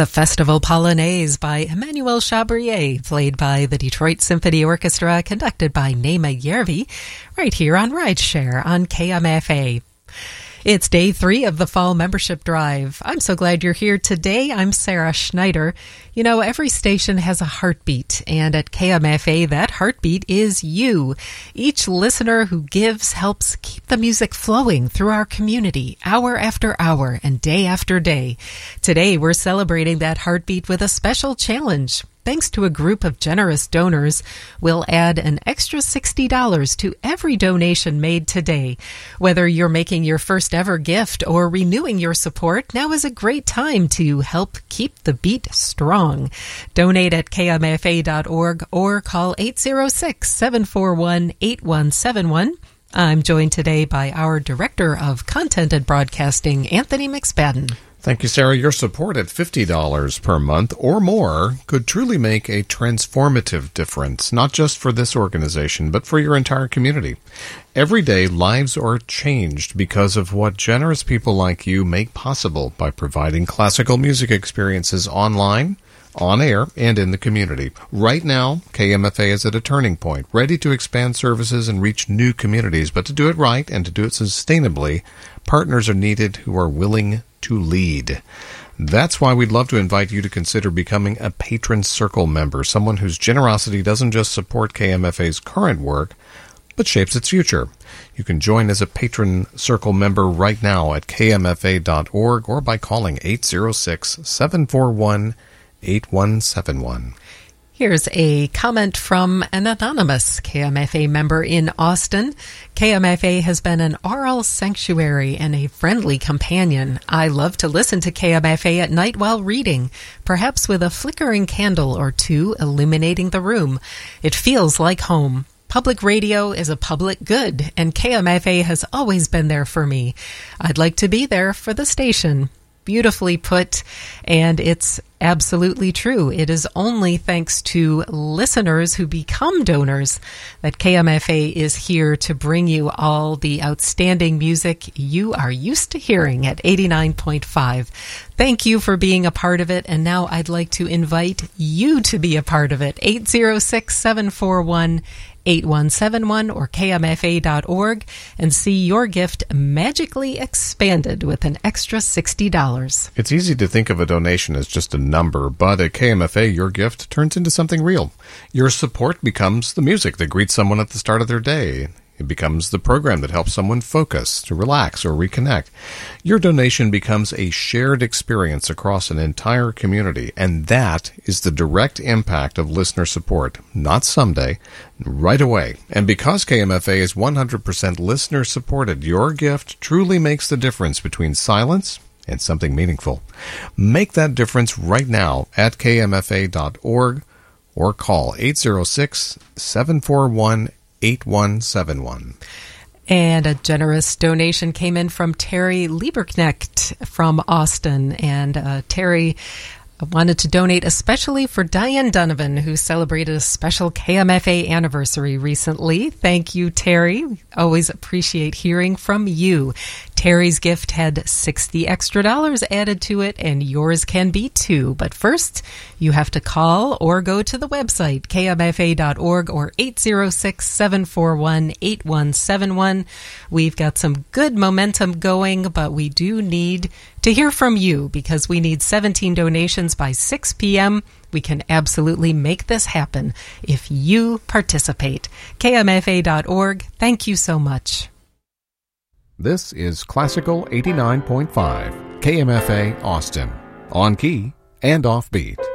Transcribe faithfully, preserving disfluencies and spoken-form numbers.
The Festival Polonaise by Emmanuel Chabrier, played by the Detroit Symphony Orchestra, conducted by Nema Järvi, right here on Rideshare on K M F A. It's day three of the fall membership drive. I'm so glad you're here today. I'm Sarah Schneider. You know, every station has a heartbeat, and at K M F A, that heartbeat is you. Each listener who gives helps keep the music flowing through our community, hour after hour and day after day. Today, we're celebrating that heartbeat with a special challenge. Thanks to a group of generous donors, we'll add an extra sixty dollars to every donation made today. Whether you're making your first ever gift or renewing your support, now is a great time to help keep the beat strong. Donate at K M F A dot org or call eight zero six, seven four one, eight one seven one. I'm joined today by our Director of Content and Broadcasting, Anthony McSpadden. Thank you, Sarah. Your support at fifty dollars per month or more could truly make a transformative difference, not just for this organization, but for your entire community. Every day, lives are changed because of what generous people like you make possible by providing classical music experiences online, on air, and in the community. Right now, K M F A is at a turning point, ready to expand services and reach new communities. But to do it right and to do it sustainably, partners are needed who are willing to lead. That's why we'd love to invite you to consider becoming a Patron Circle member, someone whose generosity doesn't just support K M F A's current work, but shapes its future. You can join as a Patron Circle member right now at K M F A dot org or by calling eight zero six, seven four one, eight one seven one. Here's a comment from an anonymous K M F A member in Austin. K M F A has been an oral sanctuary and a friendly companion. I love to listen to K M F A at night while reading, perhaps with a flickering candle or two illuminating the room. It feels like home. Public radio is a public good, and K M F A has always been there for me. I'd like to be there for the station. Beautifully put, and it's absolutely true. It is only thanks to listeners who become donors that K M F A is here to bring you all the outstanding music you are used to hearing at eighty-nine point five. Thank you for being a part of it, and now I'd like to invite you to be a part of it. eight zero six, seven four one, eight one seven one or K M F A dot org and see your gift magically expanded with an extra sixty dollars. It's easy to think of a donation as just a number, but at K M F A, your gift turns into something real. Your support becomes the music that greets someone at the start of their day. It becomes the program that helps someone focus, to relax, or reconnect. Your donation becomes a shared experience across an entire community, and that is the direct impact of listener support. Not someday, right away. And because K M F A is one hundred percent listener supported, your gift truly makes the difference between silence and something meaningful. Make that difference right now at K M F A dot org or call eight zero six, seven four one, eight one seven one. And a generous donation came in from Terry Lieberknecht from Austin. And uh, Terry wanted to donate especially for Diane Donovan, who celebrated a special K M F A anniversary recently. Thank you, Terry. Always appreciate hearing from you. Terry's gift had sixty extra dollars added to it, and yours can be too. But first, you have to call or go to the website, K M F A dot org or eight zero six, seven four one, eight one seven one. We've got some good momentum going, but we do need to hear from you because we need seventeen donations by six p.m. We can absolutely make this happen if you participate. K M F A dot org. Thank you so much. This is Classical eighty-nine point five, K M F A Austin, on key and offbeat.